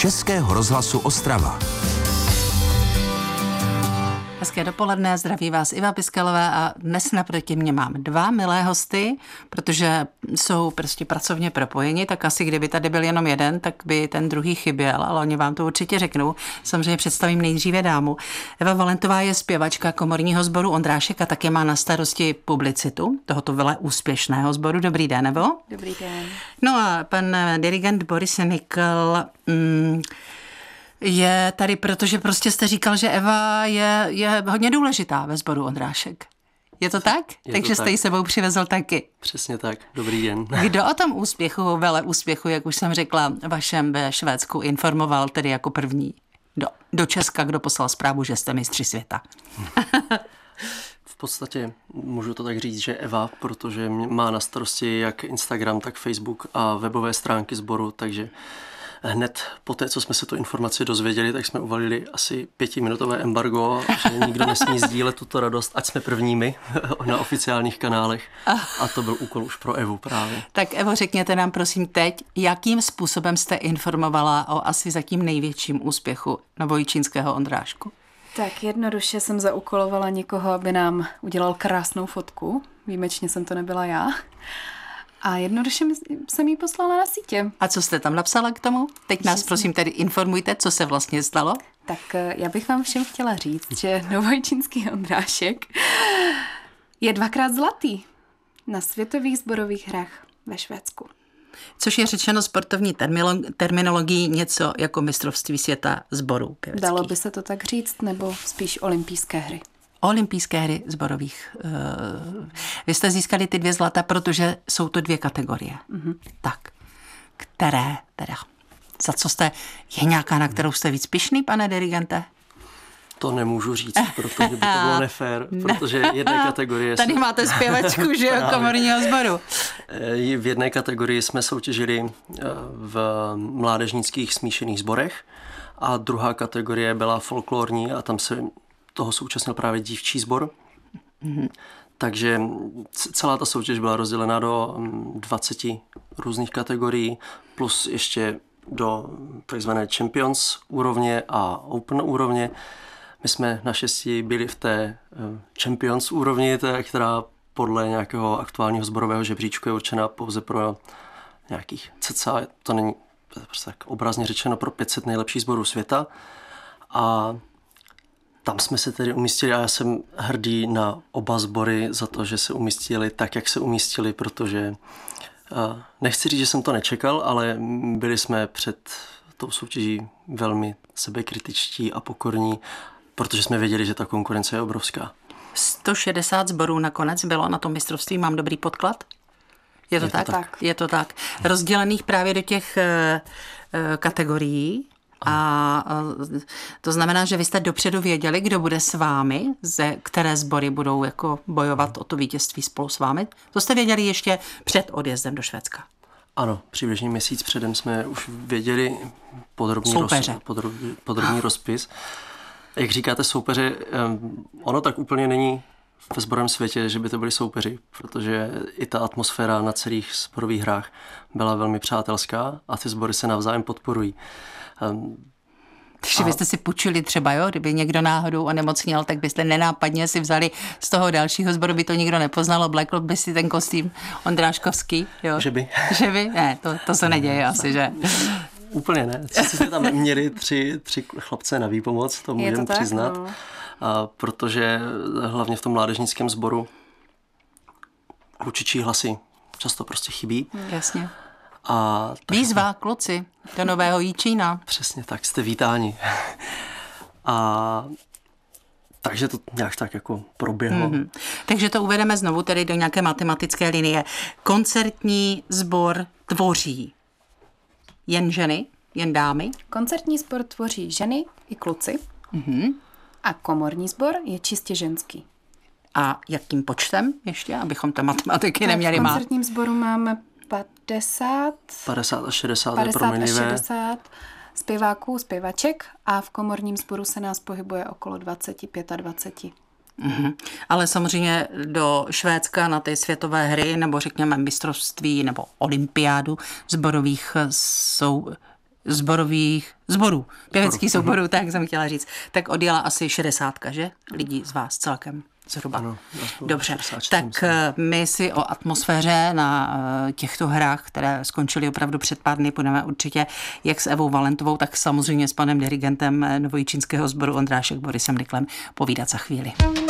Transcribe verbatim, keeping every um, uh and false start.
Českého rozhlasu Ostrava. Hezké dopoledne, zdraví vás Iva Piskalová a dnes naproti mě mám dva milé hosty, protože jsou prostě pracovně propojeni, tak asi kdyby tady byl jenom jeden, tak by ten druhý chyběl, ale oni vám to určitě řeknou. Samozřejmě představím nejdříve dámu. Eva Valentová je zpěvačka komorního sboru Ondrášek a také má na starosti publicitu tohoto vele úspěšného sboru. Dobrý den, Evo. Dobrý den. No a pan dirigent Boris Nikl... Mm, je tady, protože prostě jste říkal, že Eva je, je hodně důležitá ve sboru Ondrášek. Je to tak? Je Takže to jste tak. ji sebou přivezl taky. Přesně tak. Dobrý den. Kdo o tom úspěchu, vele úspěchu, jak už jsem řekla, vašem ve Švédsku informoval tedy jako první do, do Česka, kdo poslal zprávu, že jste mistři světa? V podstatě můžu to tak říct, že Eva, protože má na starosti jak Instagram, tak Facebook a webové stránky sboru, takže hned po té, co jsme se tu informaci dozvěděli, tak jsme uvalili asi pětiminutové embargo, že nikdo nesmí sdílet tuto radost, ať jsme prvními na oficiálních kanálech. A to byl úkol už pro Evu právě. Tak Evo, řekněte nám prosím teď, jakým způsobem jste informovala o asi zatím největším úspěchu novojičínského Ondrášku? Tak jednoduše jsem zaúkolovala někoho, aby nám udělal krásnou fotku. Výjimečně jsem to nebyla já. A jednoduše jsem jí poslala na sítě. A co jste tam napsala k tomu? Teď nás prosím tedy informujte, co se vlastně stalo. Tak já bych vám všem chtěla říct, že novojičínský Ondrášek je dvakrát zlatý na světových sborových hrách ve Švédsku. Což je řečeno sportovní terminologií něco jako mistrovství světa sborů pěveckých. Dalo by se to tak říct, nebo spíš olympijské hry. Olympijské hry sborových. Vy jste získali ty dvě zlata, protože jsou to dvě kategorie. Mm-hmm. Tak, které teda? Za co jste, je nějaká, na kterou jste víc pyšný, pane dirigente? To nemůžu říct, protože by to bylo nefér, protože jedné kategorie... Tady jsme... máte zpěvačku, že jo, komorního sboru. V jedné kategorii jsme soutěžili v mládežnických smíšených sborech a druhá kategorie byla folklorní a tam se toho současnil právě dívčí sbor. Mm-hmm. Takže celá ta soutěž byla rozdělena do dvaceti různých kategorií, plus ještě do takzvané Champions úrovně a Open úrovně. My jsme naštěstí byli v té Champions úrovni, která podle nějakého aktuálního sborového žebříčku je určena pouze pro nějakých cca, to není prostě tak obrazně řečeno, pro pět set nejlepších sborů světa. A tam jsme se tedy umístili a já jsem hrdý na oba sbory za to, že se umístili tak, jak se umístili, protože nechci říct, že jsem to nečekal, ale byli jsme před tou soutěží velmi sebekritičtí a pokorní, protože jsme věděli, že ta konkurence je obrovská. sto šedesát sborů nakonec bylo na tom mistrovství, mám dobrý podklad? Je to, je tak? to tak? Je to tak. Rozdělených právě do těch uh, uh, kategorií. A to znamená, že vy jste dopředu věděli, kdo bude s vámi, ze které sbory budou jako bojovat o to vítězství spolu s vámi. To jste věděli ještě před odjezdem do Švédska. Ano, přibližně měsíc předem jsme už věděli podrobný, roz, podrob, podrobný rozpis. Jak říkáte soupeře, ono tak úplně není ve sborovém světě, že by to byli soupeři, protože i ta atmosféra na celých sborových hrách byla velmi přátelská a ty sbory se navzájem podporují. Takže byste si půjčili třeba, jo, kdyby někdo náhodou onemocněl, tak byste nenápadně si vzali z toho dalšího sboru, by to nikdo nepoznal, oblekl by si ten kostým ondráškovský, jo. Že by? Že by? Ne, to, to se neděje asi, že? Úplně ne. Sice jsme tam měli tři, tři chlapce na výpomoc, to můžeme přiznat, no. A protože hlavně v tom mládežnickém sboru klučičí hlasy často prostě chybí. Jasně. A výzva, kluci, do Nového Jičína. Přesně tak, jste vítáni. A takže to nějak tak jako proběhlo. Mm-hmm. Takže to uvedeme znovu tedy do nějaké matematické linie. Koncertní sbor tvoří jen ženy, jen dámy? Koncertní sbor tvoří ženy i kluci. Mm-hmm. A komorní sbor je čistě ženský. A jakým počtem ještě, abychom to matematiky tak neměli má? V koncertním sboru máme padesát, padesát až šedesát, padesát až šedesát zpěváků, zpěvaček a v komorním sboru se nás pohybuje okolo dvacet, dvacet pět. Mm-hmm. Ale samozřejmě do Švédska na ty světové hry nebo řekněme mistrovství nebo olympiádu sborových jsou zborových zborů, pěveckých souborů, tak jsem chtěla říct, tak odjela asi šedesátka, že? Lidí z vás celkem. Zhruba. Ano, dobře, šedesát, tak myslím. my si o atmosféře na těchto hrách, které skončily opravdu před pár dny, budeme určitě jak s Evou Valentovou, tak samozřejmě s panem dirigentem Novojičínského sboru Ondrášek Borisem Nyklem povídat za chvíli.